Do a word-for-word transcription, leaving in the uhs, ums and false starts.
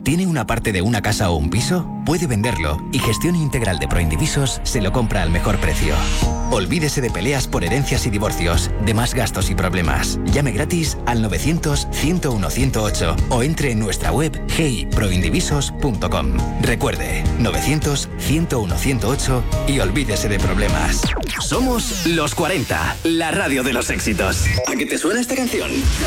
¿Tiene una parte de una casa o un piso? Puede venderlo y Gestión Integral de Proindivisos se lo compra al mejor precio. Olvídese de peleas por herencias y divorcios, de más gastos y problemas. Llame gratis al novecientos, ciento uno, ciento ocho o entre en nuestra web hey proindivisos punto com. Recuerde, novecientos, ciento uno, ciento ocho y olvídese de problemas. Somos Los cuarenta, la radio de los éxitos. ¿A qué te suena esta canción?